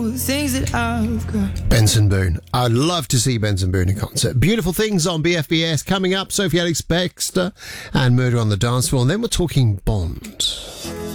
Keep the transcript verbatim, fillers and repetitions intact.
know the things that I've got. Benson Boone. I'd love to see Benson Boone in concert. Beautiful Things on B F B S. Coming up, Sophie Alex Baxter and Murder on the Dance Floor. And then we're talking Bond.